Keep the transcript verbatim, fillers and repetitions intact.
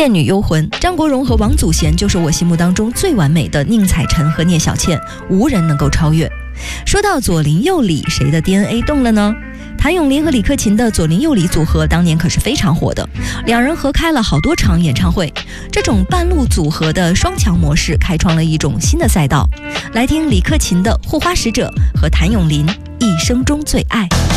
倩女幽魂，张国荣和王祖贤就是我心目当中最完美的宁采臣和聂小倩，无人能够超越。说到左邻右里，谁的 D N A 动了呢？谭咏麟和李克勤的左邻右里组合当年可是非常火的，两人合开了好多场演唱会。这种半路组合的双强模式开创了一种新的赛道。来听李克勤的《护花使者》和谭咏麟《一生中最爱》。